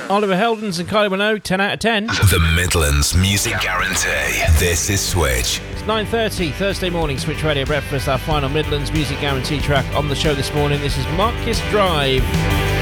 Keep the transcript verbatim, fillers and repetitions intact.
Oliver Heldens and Kylie Minogue, ten out of ten. The Midlands Music Guarantee. This is Switch. It's nine thirty, Thursday morning, Switch Radio Breakfast, our final Midlands Music Guarantee track on the show this morning. This is Marcus Drive.